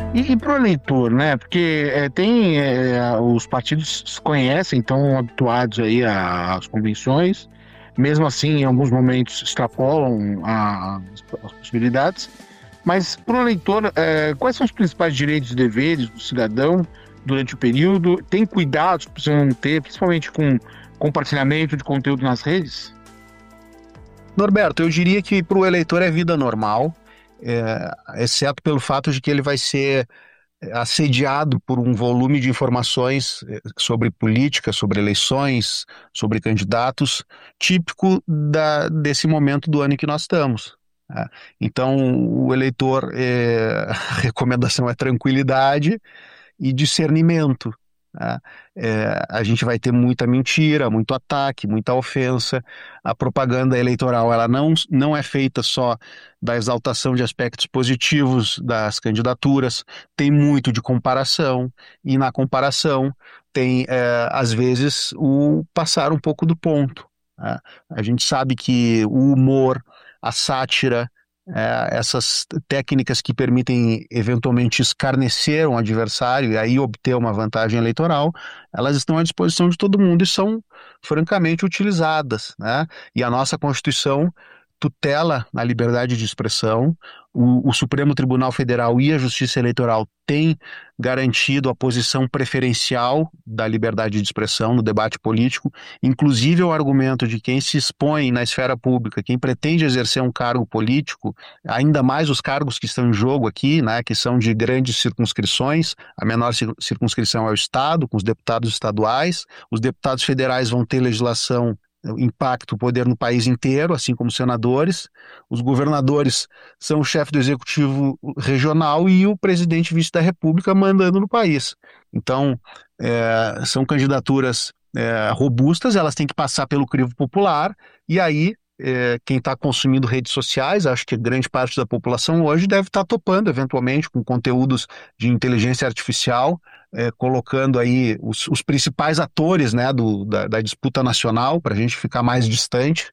E para o eleitor, né? Porque os partidos se conhecem, estão habituados aí às convenções, mesmo assim, em alguns momentos extrapolam as possibilidades. Mas para o eleitor, quais são os principais direitos e deveres do cidadão durante o período? Tem cuidados que precisam ter, principalmente com compartilhamento de conteúdo nas redes? Norberto, eu diria que para o eleitor é vida normal, exceto pelo fato de que ele vai ser assediado por um volume de informações sobre política, sobre eleições, sobre candidatos, típico desse momento do ano em que nós estamos, né? Então, o eleitor, a recomendação é tranquilidade e discernimento, né? A gente vai ter muita mentira, muito ataque, muita ofensa. A propaganda eleitoral ela não é feita só da exaltação de aspectos positivos das candidaturas, tem muito de comparação, e na comparação tem, às vezes, o passar um pouco do ponto, né? A gente sabe que o humor, a sátira, essas técnicas que permitem eventualmente escarnecer um adversário e aí obter uma vantagem eleitoral, elas estão à disposição de todo mundo e são francamente utilizadas, né? E a nossa Constituição tutela a liberdade de expressão. O Supremo Tribunal Federal e a Justiça Eleitoral têm garantido a posição preferencial da liberdade de expressão no debate político, inclusive o argumento de quem se expõe na esfera pública, quem pretende exercer um cargo político, ainda mais os cargos que estão em jogo aqui, né, que são de grandes circunscrições. A menor circunscrição é o Estado, com os deputados estaduais. Os deputados federais vão ter legislação, impacto, poder no país inteiro, assim como os senadores. Os governadores são o chefe do executivo regional e o presidente vice da República mandando no país. Então, são candidaturas robustas, elas têm que passar pelo crivo popular, e aí quem está consumindo redes sociais, acho que grande parte da população hoje deve estar topando, eventualmente, com conteúdos de inteligência artificial, colocando aí os principais atores, né, da disputa nacional, para a gente ficar mais distante,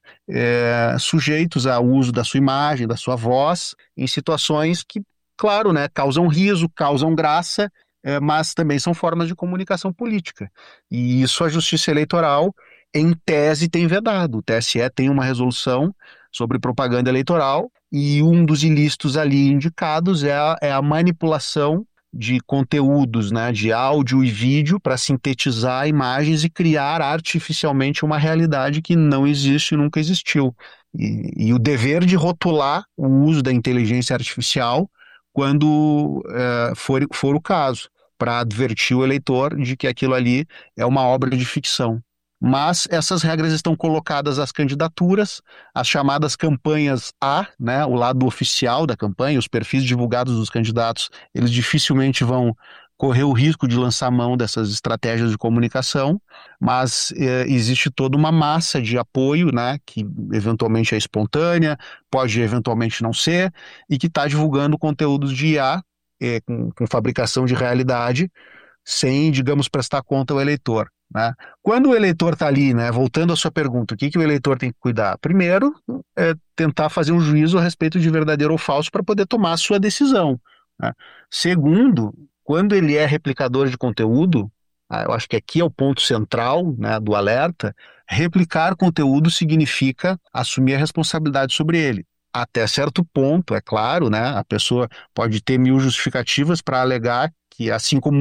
sujeitos ao uso da sua imagem, da sua voz, em situações que, claro, né, causam riso, causam graça, mas também são formas de comunicação política. E isso a Justiça Eleitoral, em tese, tem vedado. O TSE tem uma resolução sobre propaganda eleitoral e um dos ilícitos ali indicados é a manipulação de conteúdos, né, de áudio e vídeo para sintetizar imagens e criar artificialmente uma realidade que não existe e nunca existiu. E o dever de rotular o uso da inteligência artificial quando for o caso, para advertir o eleitor de que aquilo ali é uma obra de ficção. Mas essas regras estão colocadas às candidaturas, as chamadas campanhas A, né, o lado oficial da campanha, os perfis divulgados dos candidatos, eles dificilmente vão correr o risco de lançar mão dessas estratégias de comunicação, mas existe toda uma massa de apoio, né, que eventualmente é espontânea, pode eventualmente não ser, e que está divulgando conteúdos de IA, com fabricação de realidade, sem, digamos, prestar conta ao eleitor, né? Quando o eleitor está ali, né, voltando à sua pergunta, o que que o eleitor tem que cuidar? Primeiro, tentar fazer um juízo a respeito de verdadeiro ou falso para poder tomar a sua decisão, né? Segundo, quando ele é replicador de conteúdo, eu acho que aqui é o ponto central, né, do alerta. Replicar conteúdo significa assumir a responsabilidade sobre ele. Até certo ponto, é claro, né? A pessoa pode ter mil justificativas para alegar que, assim como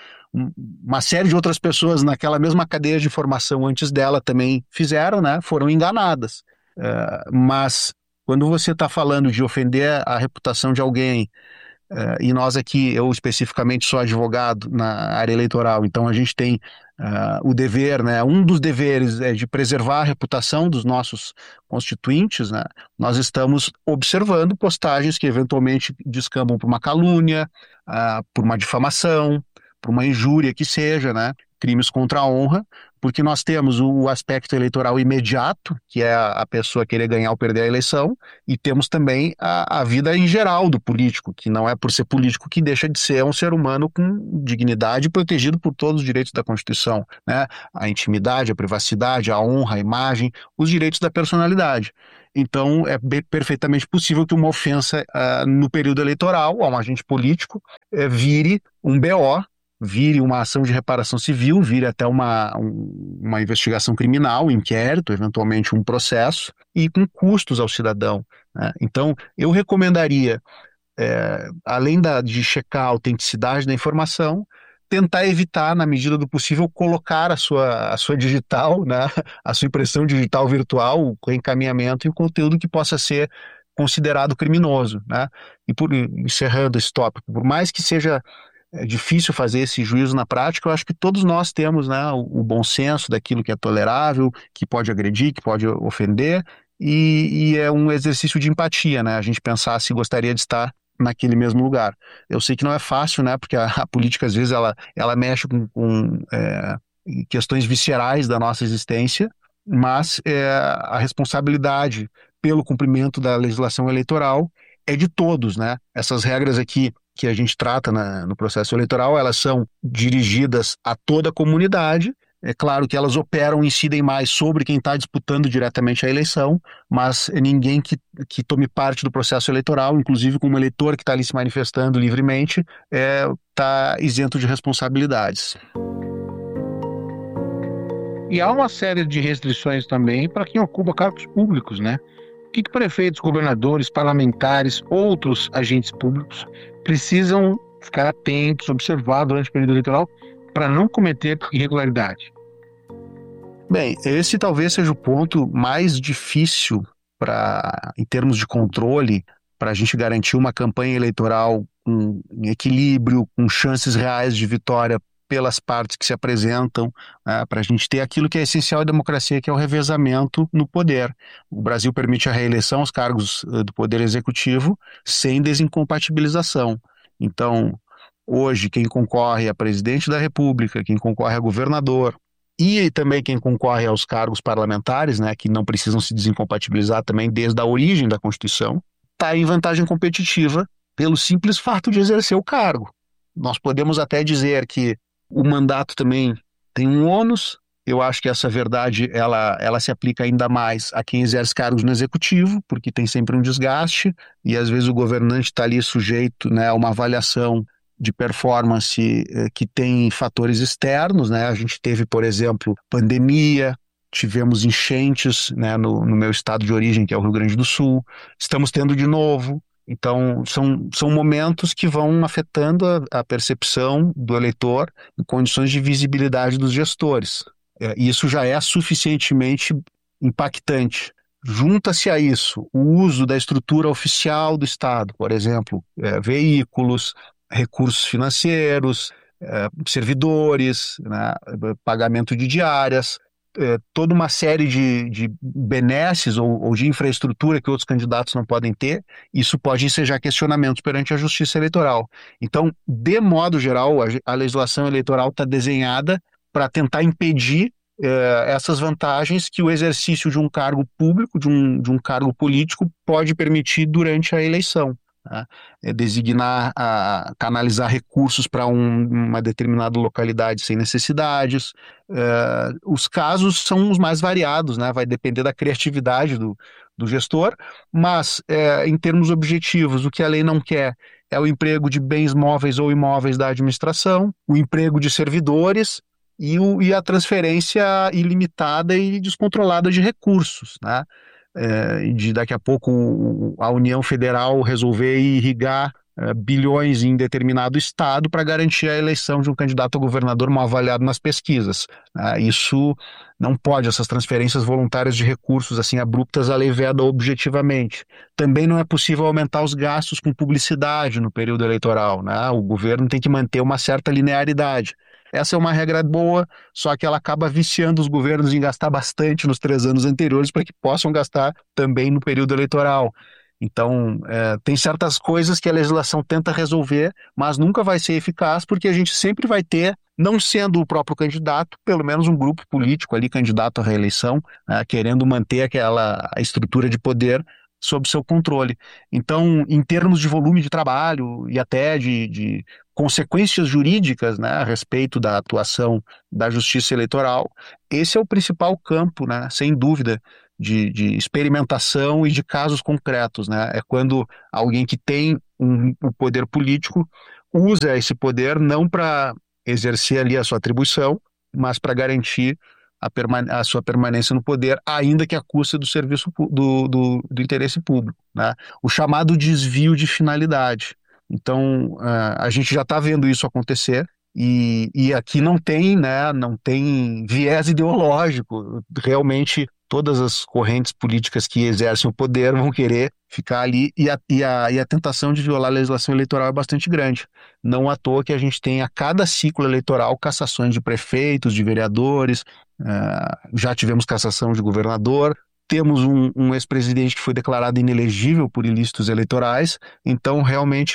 uma série de outras pessoas naquela mesma cadeia de formação antes dela também fizeram, né? Foram enganadas. Mas quando você está falando de ofender a reputação de alguém, e nós aqui, eu especificamente sou advogado na área eleitoral, então a gente tem o dever, né? Um dos deveres é de preservar a reputação dos nossos constituintes, né? Nós estamos observando postagens que eventualmente descambam por uma calúnia, por uma difamação, por uma injúria que seja, né? crimes contra a honra, porque nós temos o aspecto eleitoral imediato, que é a pessoa querer ganhar ou perder a eleição, e temos também a vida em geral do político, que não é por ser político que deixa de ser um ser humano com dignidade protegido por todos os direitos da Constituição, né? A intimidade, a privacidade, a honra, a imagem, os direitos da personalidade. Então, é perfeitamente possível que uma ofensa no período eleitoral a um agente político vire um BO, vire uma ação de reparação civil, vire até uma investigação criminal, um inquérito, eventualmente um processo, e com custos ao cidadão, né? Então, eu recomendaria, além de checar a autenticidade da informação, tentar evitar, na medida do possível, colocar a sua digital, né, a sua impressão digital virtual, o encaminhamento e o conteúdo que possa ser considerado criminoso, né? Encerrando esse tópico, por mais que seja difícil fazer esse juízo na prática, eu acho que todos nós temos, né, o bom senso daquilo que é tolerável, que pode agredir, que pode ofender, e é um exercício de empatia, né? A gente pensar se gostaria de estar naquele mesmo lugar. Eu sei que não é fácil, né? Porque a política, às vezes, ela mexe com questões viscerais da nossa existência, mas a responsabilidade pelo cumprimento da legislação eleitoral é de todos, né? Essas regras aqui que a gente trata no processo eleitoral, elas são dirigidas a toda a comunidade. É claro que elas operam, incidem mais sobre quem está disputando diretamente a eleição, mas ninguém que tome parte do processo eleitoral, inclusive como eleitor que está ali se manifestando livremente, está isento de responsabilidades. E há uma série de restrições também para quem ocupa cargos públicos, né? O que prefeitos, governadores, parlamentares, outros agentes públicos precisam ficar atentos, observar durante o período eleitoral para não cometer irregularidade? Bem, esse talvez seja o ponto mais difícil em termos de controle, para a gente garantir uma campanha eleitoral em equilíbrio, com chances reais de vitória pelas partes que se apresentam, né, para a gente ter aquilo que é essencial à democracia, que é o revezamento no poder. O Brasil permite a reeleição aos cargos do poder executivo sem desincompatibilização. Então, hoje, quem concorre a presidente da República, quem concorre a governador e também quem concorre aos cargos parlamentares, né, que não precisam se desincompatibilizar também desde a origem da Constituição, está em vantagem competitiva pelo simples fato de exercer o cargo. Nós podemos até dizer que o mandato também tem um ônus. Eu acho que essa verdade ela se aplica ainda mais a quem exerce cargos no executivo, porque tem sempre um desgaste e às vezes o governante está ali sujeito, né, a uma avaliação de performance que tem fatores externos, né? A gente teve, por exemplo, pandemia, tivemos enchentes, né, no meu estado de origem, que é o Rio Grande do Sul, estamos tendo de novo. Então, são momentos que vão afetando a percepção do eleitor em condições de visibilidade dos gestores. Isso já é suficientemente impactante. Junta-se a isso o uso da estrutura oficial do Estado, por exemplo, veículos, recursos financeiros, servidores, né, pagamento de diárias, toda uma série de benesses ou de infraestrutura que outros candidatos não podem ter. Isso pode ensejar questionamentos perante a Justiça Eleitoral. Então, de modo geral, a legislação eleitoral está desenhada para tentar impedir essas vantagens que o exercício de um cargo público, de um cargo político, pode permitir durante a eleição. Né? Designar, canalizar recursos para uma determinada localidade sem necessidades. Os casos são os mais variados, né? Vai depender da criatividade do gestor, mas em termos objetivos, o que a lei não quer é o emprego de bens móveis ou imóveis da administração, o emprego de servidores e a transferência ilimitada e descontrolada de recursos, né? De daqui a pouco a União Federal resolver irrigar bilhões em determinado estado para garantir a eleição de um candidato a governador mal avaliado nas pesquisas. Isso não pode, essas transferências voluntárias de recursos assim abruptas, a lei veda objetivamente. Também não é possível aumentar os gastos com publicidade no período eleitoral, né? O governo tem que manter uma certa linearidade. Essa é uma regra boa, só que ela acaba viciando os governos em gastar bastante nos 3 anos anteriores para que possam gastar também no período eleitoral. Então, tem certas coisas que a legislação tenta resolver, mas nunca vai ser eficaz, porque a gente sempre vai ter não sendo o próprio candidato, pelo menos um grupo político ali candidato à reeleição, querendo manter aquela a estrutura de poder sob seu controle. Então, em termos de volume de trabalho e até de consequências jurídicas, né, a respeito da atuação da justiça eleitoral, esse é o principal campo, né, sem dúvida, de experimentação e de casos concretos, né? É quando alguém que tem o poder político usa esse poder não para exercer ali a sua atribuição, mas para garantir a sua permanência no poder, ainda que à custa do serviço do interesse público, né? O chamado desvio de finalidade. Então, a gente já está vendo isso acontecer. E aqui não tem, né, não tem viés ideológico. Realmente, todas as correntes políticas que exercem o poder vão querer ficar ali, e a tentação de violar a legislação eleitoral é bastante grande. Não à toa que a gente tem a cada ciclo eleitoral cassações de prefeitos, de vereadores, já tivemos cassação de governador, temos um ex-presidente que foi declarado inelegível por ilícitos eleitorais. Então realmente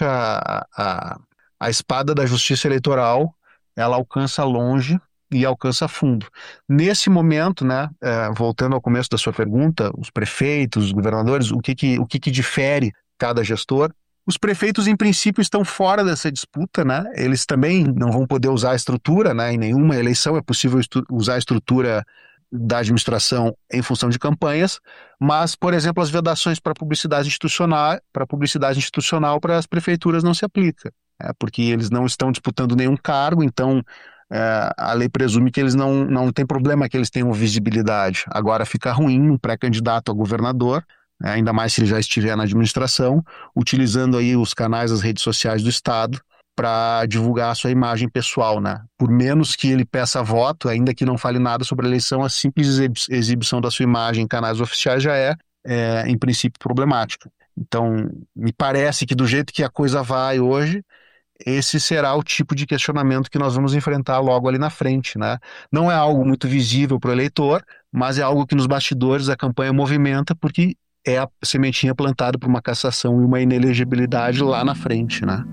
a espada da justiça eleitoral, ela alcança longe e alcança fundo. Nesse momento, né, voltando ao começo da sua pergunta, os prefeitos, os governadores, o que difere cada gestor? Os prefeitos, em princípio, estão fora dessa disputa, né? Eles também não vão poder usar a estrutura, né? Em nenhuma eleição é possível usar a estrutura da administração em função de campanhas, mas, por exemplo, as vedações para publicidade institucional para as prefeituras não se aplica, porque eles não estão disputando nenhum cargo. Então a lei presume que eles não tem problema que eles tenham visibilidade. Agora fica ruim um pré-candidato a governador, ainda mais se ele já estiver na administração, utilizando aí os canais das redes sociais do Estado para divulgar a sua imagem pessoal, né? Por menos que ele peça voto, ainda que não fale nada sobre a eleição, a simples exibição da sua imagem em canais oficiais já em princípio, problemática. Então, me parece que do jeito que a coisa vai hoje, esse será o tipo de questionamento que nós vamos enfrentar logo ali na frente, né? Não é algo muito visível para o eleitor, mas é algo que nos bastidores a campanha movimenta, porque é a sementinha plantada para uma cassação e uma inelegibilidade lá na frente, né?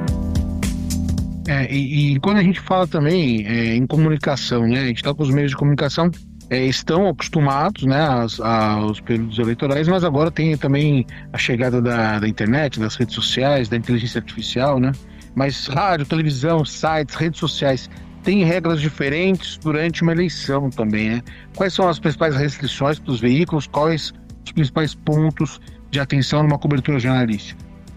E quando a gente fala também em comunicação, né? A gente está com os meios de comunicação, estão acostumados, né, aos períodos eleitorais, mas agora tem também a chegada da internet, das redes sociais, da inteligência artificial, né? Mas rádio, televisão, sites, redes sociais têm regras diferentes durante uma eleição também, né? Quais são as principais restrições para os veículos? Quais os principais pontos de atenção numa cobertura jornalística?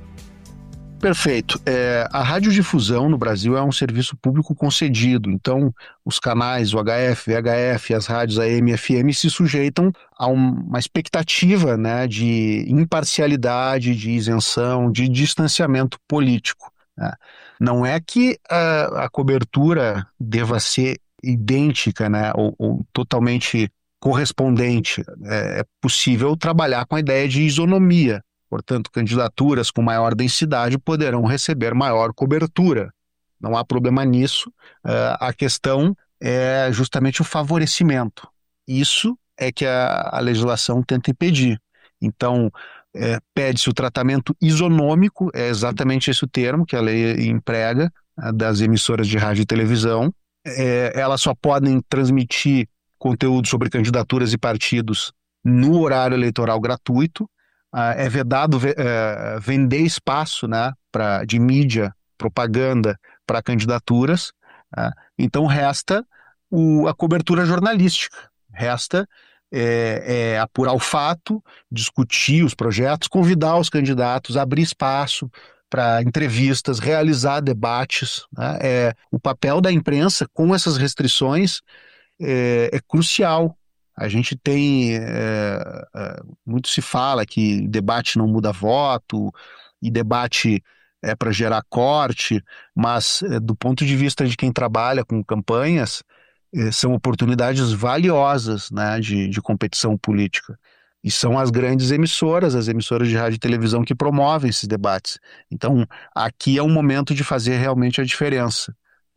Perfeito. A radiodifusão no Brasil é um serviço público concedido, então os canais, o HF, VHF, as rádios AM e FM se sujeitam a uma expectativa, né, de imparcialidade, de isenção, de distanciamento político, né? Não é que a cobertura deva ser idêntica, né, ou totalmente correspondente. É possível trabalhar com a ideia de isonomia. Portanto, candidaturas com maior densidade poderão receber maior cobertura. Não há problema nisso. A questão é justamente o favorecimento. Isso é que a legislação tenta impedir. Então, pede-se o tratamento isonômico, é exatamente esse o termo que a lei emprega, das emissoras de rádio e televisão. Elas só podem transmitir conteúdo sobre candidaturas e partidos no horário eleitoral gratuito. É vedado vender espaço, né, de mídia, propaganda para candidaturas. Então resta a cobertura jornalística, resta apurar o fato, discutir os projetos, convidar os candidatos, abrir espaço para entrevistas, realizar debates, né? O papel da imprensa com essas restrições é crucial. A gente tem, muito se fala que debate não muda voto, e debate é para gerar corte, mas do ponto de vista de quem trabalha com campanhas, são oportunidades valiosas, né, de competição política. E são as grandes emissoras, as emissoras de rádio e televisão que promovem esses debates. Então, aqui é um momento de fazer realmente a diferença.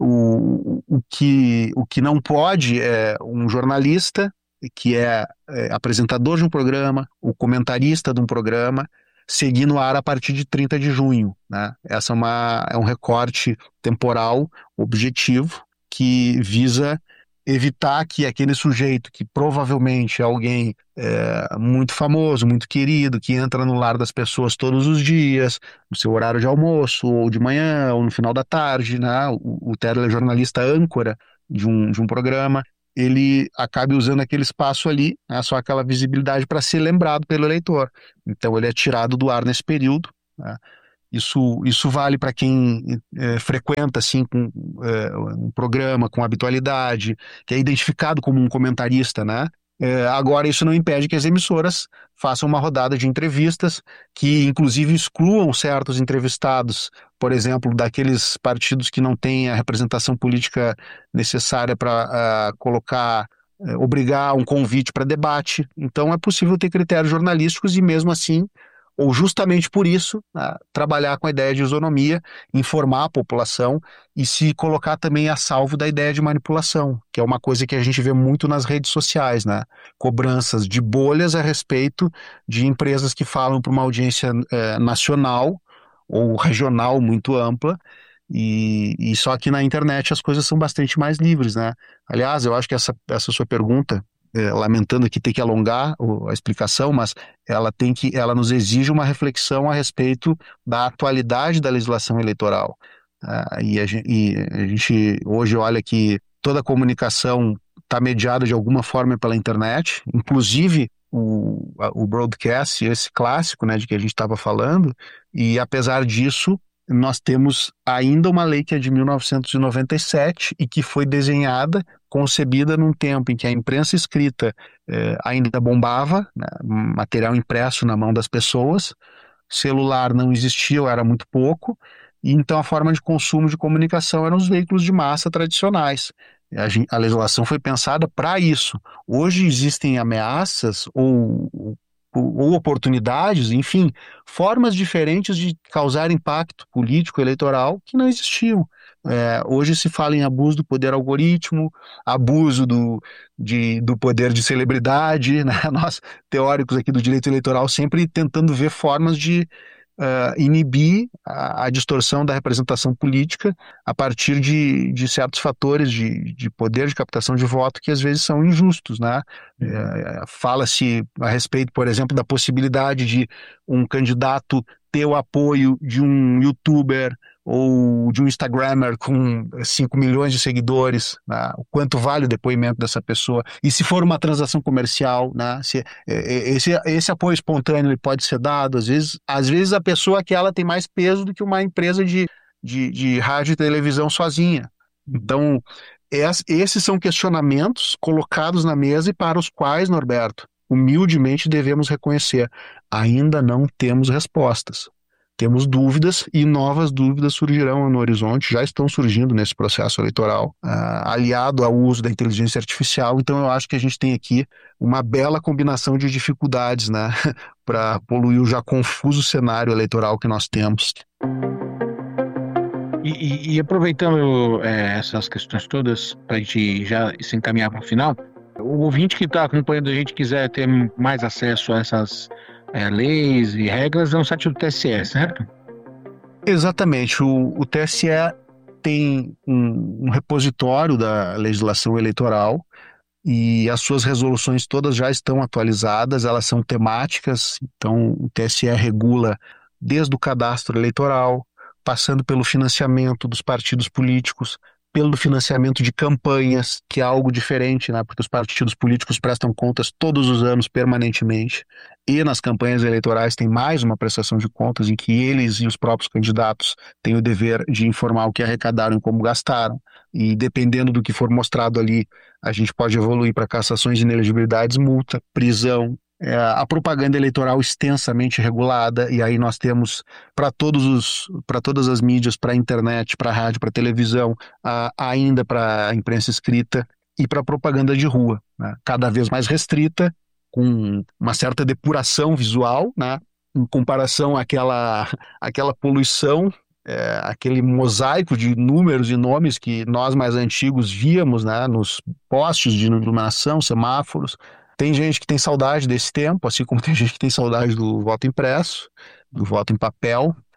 O que não pode é um jornalista que é apresentador de um programa, o comentarista de um programa, seguir no ar a partir de 30 de junho, né? Essa é um recorte temporal objetivo que visa evitar que aquele sujeito, que provavelmente é alguém muito famoso, muito querido, que entra no lar das pessoas todos os dias, no seu horário de almoço, ou de manhã, ou no final da tarde, né? O telejornalista âncora de um programa, ele acabe usando aquele espaço ali, né? Só aquela visibilidade para ser lembrado pelo eleitor. Então ele é tirado do ar nesse período, né? Isso vale para quem frequenta assim, um programa com habitualidade, que é identificado como um comentarista, né? Agora, isso não impede que as emissoras façam uma rodada de entrevistas que, inclusive, excluam certos entrevistados, por exemplo, daqueles partidos que não têm a representação política necessária para colocar, obrigar um convite para debate. Então, é possível ter critérios jornalísticos e, mesmo assim, ou justamente por isso, trabalhar com a ideia de isonomia, informar a população e se colocar também a salvo da ideia de manipulação, que é uma coisa que a gente vê muito nas redes sociais, né? Cobranças de bolhas a respeito de empresas que falam para uma audiência nacional ou regional muito ampla, e só que na internet as coisas são bastante mais livres, né? Aliás, eu acho que essa sua pergunta, lamentando aqui ter que alongar a explicação, mas ela nos exige uma reflexão a respeito da atualidade da legislação eleitoral. E a gente hoje olha que toda a comunicação está mediada de alguma forma pela internet, inclusive o broadcast, esse clássico, né, de que a gente estava falando, e apesar disso, nós temos ainda uma lei que é de 1997 e que foi desenhada, concebida num tempo em que a imprensa escrita ainda bombava, né, material impresso na mão das pessoas, celular não existia ou era muito pouco, e então a forma de consumo de comunicação eram os veículos de massa tradicionais. A legislação foi pensada para isso. Hoje existem ameaças ou oportunidades, enfim, formas diferentes de causar impacto político, eleitoral, que não existiam. Hoje se fala em abuso do poder algoritmo, abuso do poder de celebridade, né? Nós, teóricos aqui do direito eleitoral, sempre tentando ver formas de inibir a distorção da representação política a partir de certos fatores de poder de captação de voto que às vezes são injustos, né? Fala-se a respeito, por exemplo, da possibilidade de um candidato ter o apoio de um youtuber ou de um Instagrammer com 5 milhões de seguidores, né? O quanto vale o depoimento dessa pessoa, e se for uma transação comercial, né? Esse apoio espontâneo ele pode ser dado, às vezes a pessoa que ela tem mais peso do que uma empresa de rádio e televisão sozinha. Então, esses são questionamentos colocados na mesa e para os quais, Norberto, humildemente devemos reconhecer, ainda não temos respostas. Temos dúvidas e novas dúvidas surgirão no horizonte, já estão surgindo nesse processo eleitoral, aliado ao uso da inteligência artificial. Então, eu acho que a gente tem aqui uma bela combinação de dificuldades, né, para poluir o já confuso cenário eleitoral que nós temos. E aproveitando essas questões todas, para a gente já se encaminhar para o final, o ouvinte que está acompanhando a gente quiser ter mais acesso a essas leis e regras, é no site do TSE, certo? Exatamente. O TSE tem um repositório da legislação eleitoral e as suas resoluções todas já estão atualizadas, elas são temáticas, então o TSE regula desde o cadastro eleitoral, passando pelo financiamento dos partidos políticos, pelo financiamento de campanhas, que é algo diferente, né? Porque os partidos políticos prestam contas todos os anos, permanentemente, e nas campanhas eleitorais tem mais uma prestação de contas em que eles e os próprios candidatos têm o dever de informar o que arrecadaram e como gastaram, e dependendo do que for mostrado ali, a gente pode evoluir para cassações de inelegibilidades, multa, prisão, a propaganda eleitoral extensamente regulada, e aí nós temos para todas as mídias, para a internet, para a rádio, para a televisão, ainda para a imprensa escrita e para a propaganda de rua, né? Cada vez mais restrita, com uma certa depuração visual, né? Em comparação àquela poluição, aquele mosaico de números e nomes que nós mais antigos víamos, né? Nos postes de iluminação, semáforos. Tem gente que tem saudade desse tempo, assim como tem gente que tem saudade do voto impresso, do voto em papel,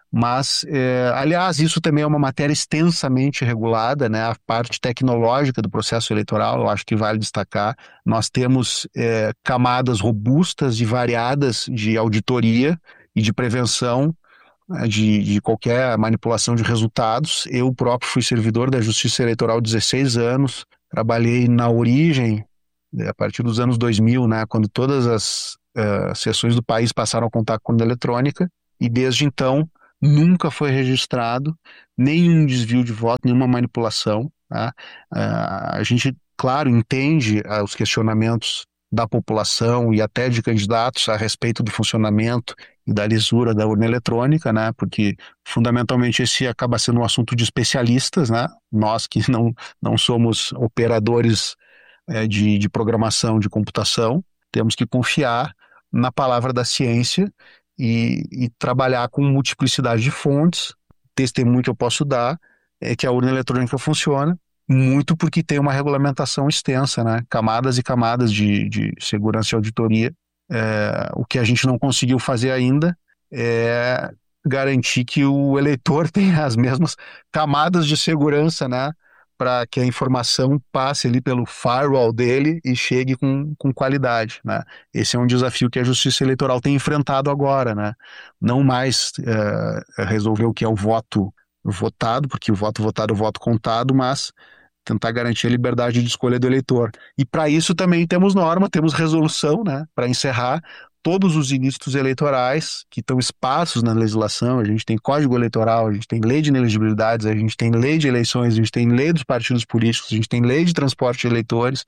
Mas, aliás, isso também é uma matéria extensamente regulada, né? A parte tecnológica do processo eleitoral, eu acho que vale destacar. Nós temos camadas robustas e variadas de auditoria e de prevenção, né, de qualquer manipulação de resultados. Eu próprio fui servidor da Justiça Eleitoral 16 anos, trabalhei na origem, a partir dos anos 2000, né, quando todas as seções do país passaram a contar com urna eletrônica, e desde então nunca foi registrado nenhum desvio de voto, nenhuma manipulação, tá? A gente, claro, entende os questionamentos da população e até de candidatos a respeito do funcionamento e da lisura da urna eletrônica, né? Porque fundamentalmente esse acaba sendo um assunto de especialistas, né? Nós que não somos operadores de programação de computação, temos que confiar na palavra da ciência e trabalhar com multiplicidade de fontes. Testemunho que eu posso dar é que a urna eletrônica funciona, muito porque tem uma regulamentação extensa, né? Camadas e camadas de segurança e auditoria. O que a gente não conseguiu fazer ainda é garantir que o eleitor tenha as mesmas camadas de segurança, né? Para que a informação passe ali pelo firewall dele e chegue com qualidade, né? Esse é um desafio que a Justiça Eleitoral tem enfrentado agora, né? Não mais resolver o que é o voto votado, porque o voto votado é o voto contado, mas tentar garantir a liberdade de escolha do eleitor. E para isso também temos norma, temos resolução, né? Para encerrar todos os ilícitos eleitorais que estão esparsos na legislação. A gente tem Código Eleitoral, a gente tem lei de inelegibilidades, a gente tem lei de eleições, a gente tem lei dos partidos políticos, a gente tem lei de transporte de eleitores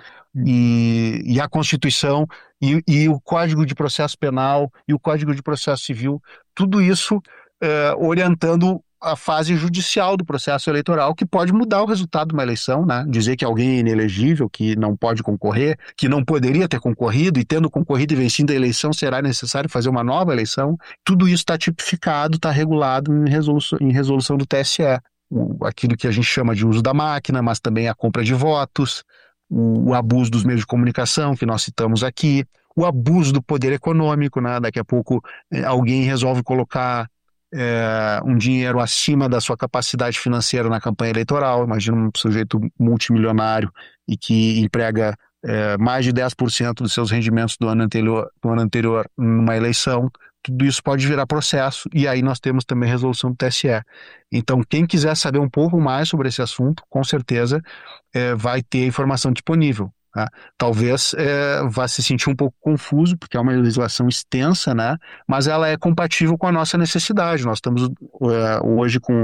e a Constituição e o Código de Processo Penal e o Código de Processo Civil, tudo isso orientando a fase judicial do processo eleitoral, que pode mudar o resultado de uma eleição, né? Dizer que alguém é inelegível, que não pode concorrer, que não poderia ter concorrido, e tendo concorrido e vencido a eleição, será necessário fazer uma nova eleição. Tudo isso está tipificado, está regulado em resolução do TSE. Aquilo que a gente chama de uso da máquina, mas também a compra de votos, o abuso dos meios de comunicação, que nós citamos aqui, o abuso do poder econômico, né? Daqui a pouco alguém resolve colocar um dinheiro acima da sua capacidade financeira na campanha eleitoral. Imagina um sujeito multimilionário e que emprega mais de 10% dos seus rendimentos do ano anterior numa eleição. Tudo isso pode virar processo, e aí nós temos também a resolução do TSE. Então, quem quiser saber um pouco mais sobre esse assunto, com certeza vai ter informação disponível. Tá? Talvez vá se sentir um pouco confuso, porque é uma legislação extensa, né? Mas ela é compatível com a nossa necessidade. Nós estamos hoje com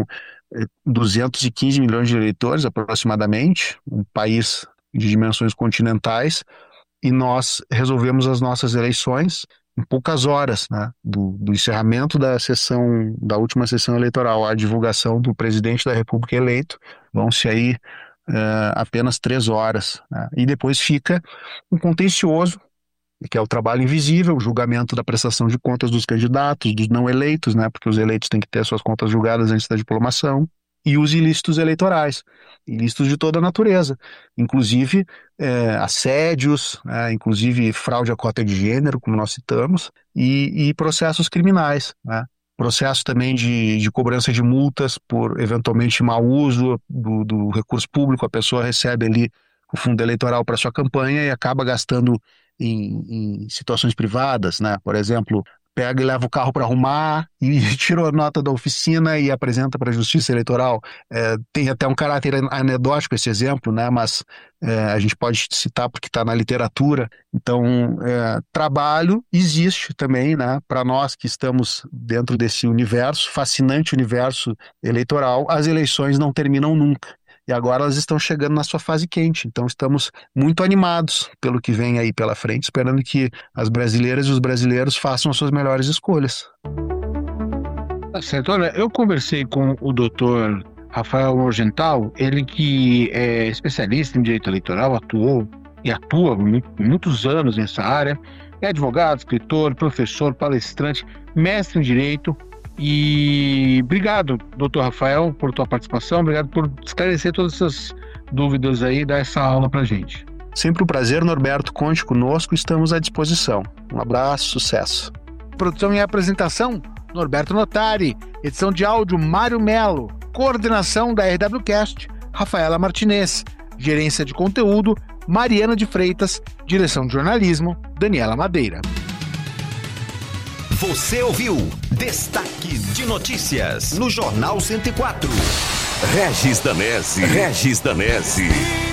215 milhões de eleitores, aproximadamente, um país de dimensões continentais, e nós resolvemos as nossas eleições em poucas horas, né? Do encerramento da última sessão eleitoral à divulgação do presidente da República eleito, vão-se aí apenas 3 horas, né? E depois fica um contencioso, que é o trabalho invisível, o julgamento da prestação de contas dos candidatos, dos não eleitos, né? Porque os eleitos têm que ter suas contas julgadas antes da diplomação, e os ilícitos eleitorais, ilícitos de toda a natureza, inclusive assédios, inclusive fraude à cota de gênero, como nós citamos, e processos criminais, né? Processo também de cobrança de multas por eventualmente mau uso do recurso público. A pessoa recebe ali o fundo eleitoral para sua campanha e acaba gastando em situações privadas, né? Por exemplo, pega e leva o carro para arrumar e tira a nota da oficina e apresenta para a Justiça Eleitoral. Tem até um caráter anedótico esse exemplo, né? Mas a gente pode citar porque está na literatura. Então, trabalho existe também, né? Para nós que estamos dentro desse universo, fascinante universo eleitoral, as eleições não terminam nunca. E agora elas estão chegando na sua fase quente. Então estamos muito animados pelo que vem aí pela frente, esperando que as brasileiras e os brasileiros façam as suas melhores escolhas. Tá certo. Olha, eu conversei com o doutor Rafael Morgenthau, ele que é especialista em direito eleitoral, atuou e atua muitos anos nessa área, é advogado, escritor, professor, palestrante, mestre em direito. E obrigado, doutor Rafael, por tua participação, obrigado por esclarecer todas essas dúvidas aí, dar essa aula pra gente. Sempre um prazer, Norberto, conte conosco, estamos à disposição. Um abraço, sucesso. Produção e apresentação, Norberto Notari. Edição de áudio, Mário Melo. Coordenação da RWCast, Rafaela Martinez. Gerência de conteúdo, Mariana de Freitas. Direção de jornalismo, Daniela Madeira. Você ouviu Destaque de Notícias no Jornal 104. Regis Danesi.